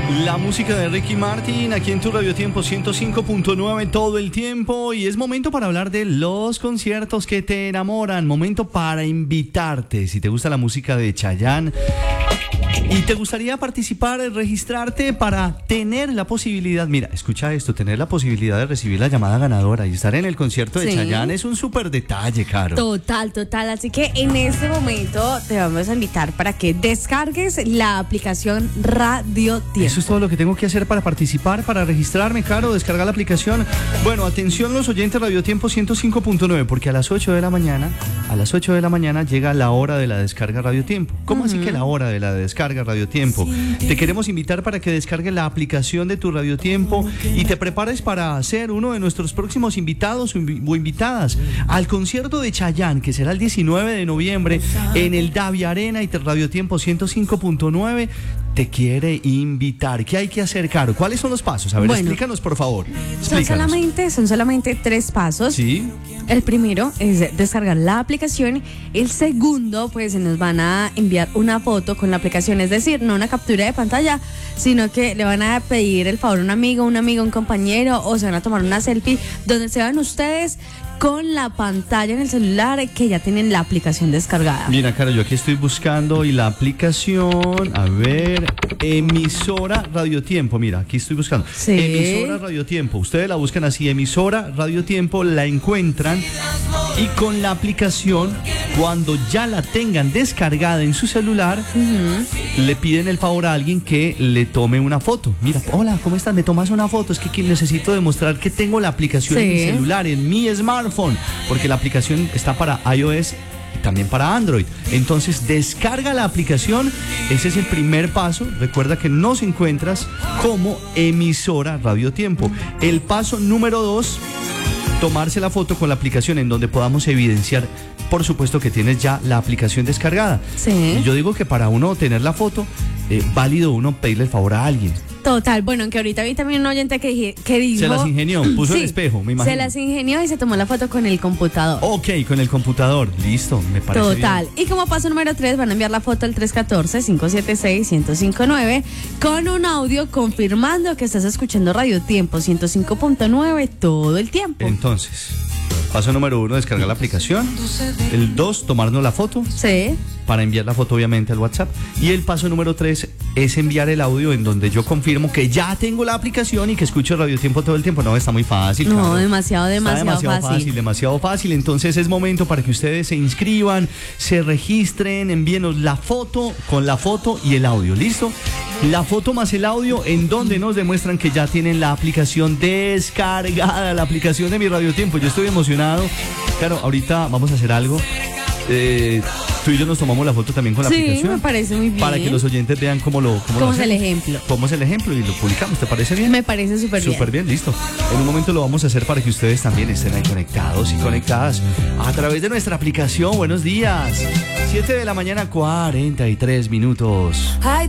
La música de Ricky Martin aquí en tu Radio Tiempo 105.9 todo el tiempo, y es momento para hablar de los conciertos que te enamoran, momento para invitarte. Si te gusta la música de Chayanne y te gustaría participar, registrarte para tener la posibilidad, mira, escucha esto, tener la posibilidad de recibir la llamada ganadora y estar en el concierto de Chayanne es un súper detalle, Caro. Total. Así que en este momento te vamos a invitar para que descargues la aplicación Radio Tiempo. Eso es todo lo que tengo que hacer para participar, para registrarme, Caro, descargar la aplicación. Bueno, atención los oyentes Radio Tiempo 105.9, porque a las 8 de la mañana llega la hora de la descarga Radio Tiempo. ¿Cómo así que la hora de la descarga Radio Tiempo? Te queremos invitar para que descargues la aplicación de tu Radio Tiempo y te prepares para ser uno de nuestros próximos invitados o invitadas al concierto de Chayanne, que será el 19 de noviembre en el Davi Arena, y Radio Tiempo 105.9 te quiere invitar. ¿Qué hay que hacer, Caro? ¿Cuáles son los pasos? A ver, explícanos, por favor. Son solamente 3 pasos. Sí. El primero es descargar la aplicación. El segundo, pues se nos van a enviar una foto con la aplicación, es decir, no una captura de pantalla, sino que le van a pedir el favor a un amigo, un compañero, o se van a tomar una selfie donde se vean ustedes con la pantalla en el celular, que ya tienen la aplicación descargada. Mira, Caro, yo aquí estoy buscando y la aplicación, a ver, emisora Radio Tiempo, mira, aquí estoy buscando. Sí. Emisora Radio Tiempo, ustedes la buscan así, emisora Radio Tiempo, la encuentran, y con la aplicación, cuando ya la tengan descargada en su celular, le piden el favor a alguien que le tome una foto. Mira, hola, ¿cómo estás? ¿Me tomas una foto? Es que necesito demostrar que tengo la aplicación en mi celular, en mi smartphone, porque la aplicación está para iOS y también para Android. Entonces descarga la aplicación, ese es el primer paso. Recuerda que nos encuentras como emisora Radio Tiempo. El paso número 2, tomarse la foto con la aplicación, en donde podamos evidenciar, por supuesto, que tienes ya la aplicación descargada. Sí. Y yo digo que para uno tener la foto, válido uno pedirle el favor a alguien. Total, bueno, aunque ahorita vi también un oyente que dijo... Se las ingenió, puso el espejo, me imagino. Se las ingenió y se tomó la foto con el computador. Ok, con el computador, listo, me parece Total, bien. Y como paso número 3 van a enviar la foto al 314-576-1059 con un audio confirmando que estás escuchando Radio Tiempo 105.9 todo el tiempo. Entonces, paso número 1, descargar la aplicación. El 2, tomarnos la foto. Sí. Para enviar la foto, obviamente, al WhatsApp. Y el paso número 3 es enviar el audio en donde yo confirmo que ya tengo la aplicación y que escucho Radio Tiempo todo el tiempo. No, está muy fácil. No, claro. demasiado fácil. Entonces es momento para que ustedes se inscriban, se registren, envíenos la foto, con la foto y el audio. ¿Listo? La foto más el audio, en donde nos demuestran que ya tienen la aplicación descargada, la aplicación de Mi Radio Tiempo. Yo estoy emocionado. Claro, ahorita vamos a hacer algo. Tú y yo nos tomamos la foto también con la aplicación. Sí, me parece muy bien. Para que los oyentes vean cómo es el ejemplo. Cómo es el ejemplo y lo publicamos. ¿Te parece bien? Me parece súper bien. Súper bien, listo. En un momento lo vamos a hacer para que ustedes también estén ahí conectados y conectadas a través de nuestra aplicación. Buenos días. 7 de la mañana, 43 minutos.